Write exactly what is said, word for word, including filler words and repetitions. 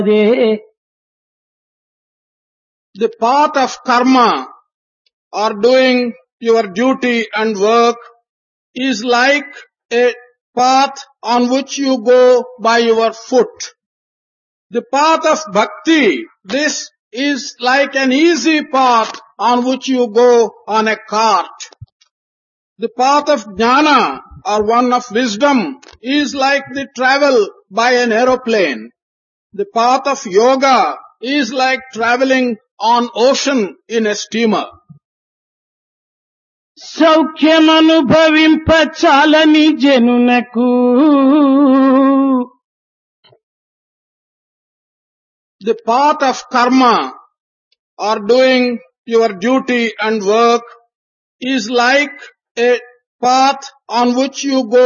అదే The path of karma or doing your duty and work is like a path on which you go by your foot. The path of bhakti, this is like an easy path on which you go on a cart. The path of jnana or one of wisdom is like the travel by an aeroplane. The path of yoga is like traveling on ocean in a steamer. సౌఖ్యమనుభవింప చాలని జనునకు The path of karma or doing your duty and work is like a path on which you go